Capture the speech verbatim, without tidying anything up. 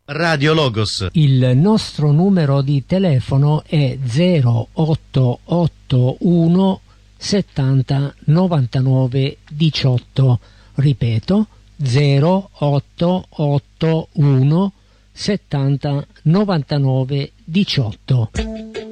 Radio Logos. Il nostro numero di telefono è zero otto otto uno settanta novantanove diciotto. Ripeto, zero otto otto uno settanta novantanove diciotto.